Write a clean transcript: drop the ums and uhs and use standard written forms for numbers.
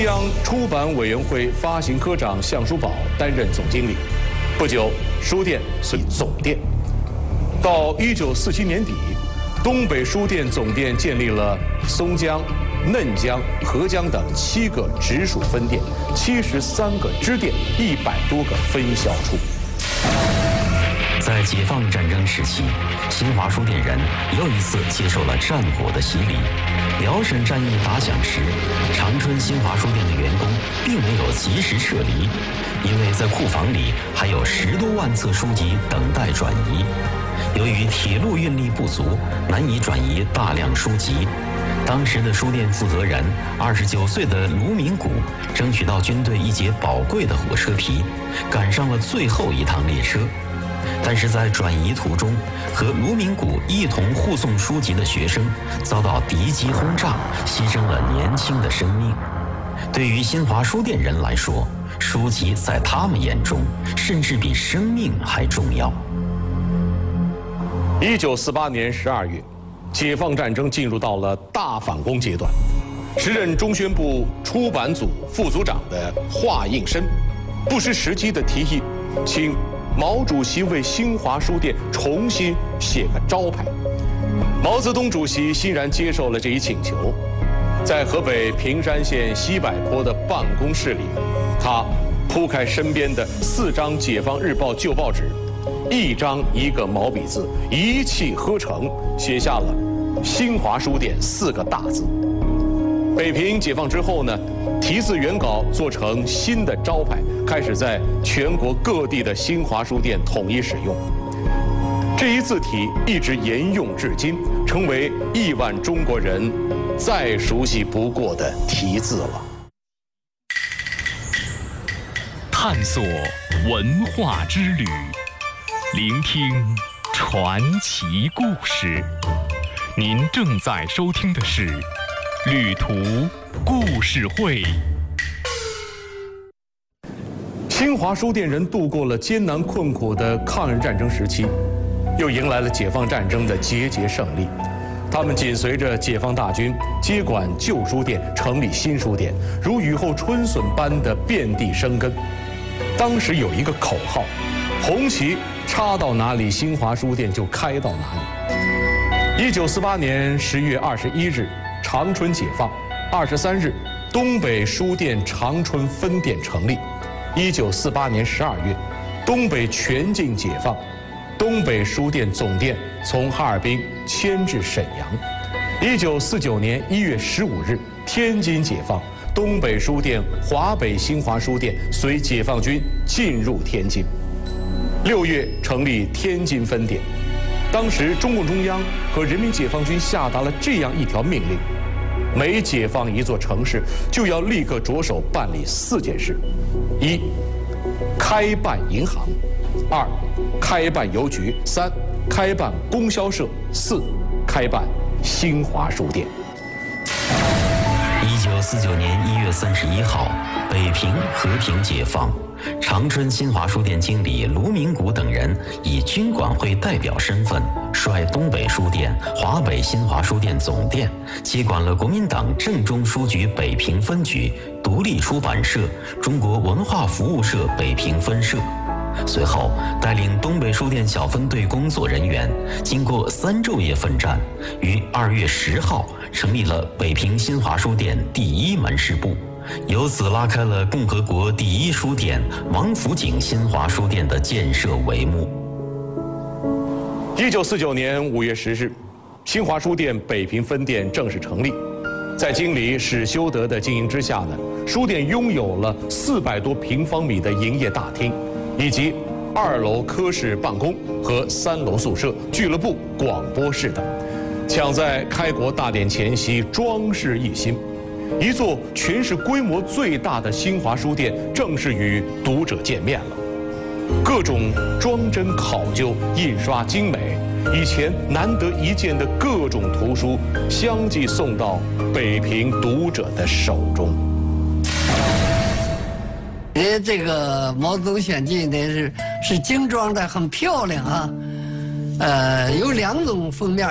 央出版委员会发行科长项书宝担任总经理。不久，书店遂总店。到1947年底，东北书店总店建立了松江、嫩江、合江等7个直属分店，73个支店，100多个分销处。 在解放战争时期，新华书店人又一次接受了战火的洗礼。辽沈战役打响时，长春新华书店的员工并没有及时撤离，因为在库房里还有10多万册书籍等待转移。由于铁路运力不足，难以转移大量书籍。当时的书店负责人29岁的卢明谷争取到军队一节宝贵的火车皮，赶上了最后一趟列车。但是在转移途中，和卢明谷一同护送书籍的学生遭到敌机轰炸，牺牲了年轻的生命。对于新华书店人来说，书籍在他们眼中甚至比生命还重要。 1948年12月，解放战争进入到了大反攻阶段。时任中宣部出版组副组长的华应申，不失时机地提议，请毛主席为新华书店重新写个招牌。毛泽东主席欣然接受了这一请求。在河北平山县西柏坡的办公室里，他铺开身边的4张解放日报旧报纸，一张一个毛笔字，一气呵成写下了新华书店4个大字。北平解放之后呢，题字原稿做成新的招牌，开始在全国各地的新华书店统一使用。这一字体一直沿用至今，成为亿万中国人再熟悉不过的题字了。 探索文化之旅，聆听传奇故事。您正在收听的是旅途故事会。 新华书店人度过了艰难困苦的抗日战争时期，又迎来了解放战争的节节胜利。他们紧随着解放大军，接管旧书店，成立新书店，如雨后春笋般的遍地生根。当时有一个口号：红旗插到哪里，新华书店就开到哪里。1948年10月21日，长春解放；23日，东北书店长春分店成立。1948年12月，东北全境解放，东北书店总店从哈尔滨迁至沈阳。1949年1月15日，天津解放，东北书店、华北新华书店随解放军进入天津。6月成立天津分店。当时中共中央和人民解放军下达了这样一条命令：每解放一座城市，就要立刻着手办理4件事：1. 开办银行；2. 开办邮局；3. 开办供销社；4. 开办新华书店。 1949年1月31号，北平和平解放。长春新华书店经理卢明谷等人以军管会代表身份，率东北书店、华北新华书店总店接管了国民党政中书局北平分局、独立出版社、中国文化服务社北平分社。随后，带领东北书店小分队工作人员，经过3昼夜奋战，于2月10号成立了北平新华书店第1门市部。由此拉开了共和国第1书店王府井新华书店的建设帷幕。 1949年5月10日，新华书店北平分店正式成立。在经理史修德的经营之下呢，书店拥有了400多平方米的营业大厅，以及2楼科室办公和3楼宿舍、俱乐部、广播室等，抢在开国大典前夕装饰一新。一座全市规模最大的新华书店正式与读者见面了。各种装帧考究、印刷精美，以前难得一见的各种图书相继送到北平读者的手中。 这个毛泽东选集呢是精装的，很漂亮啊。有2种封面，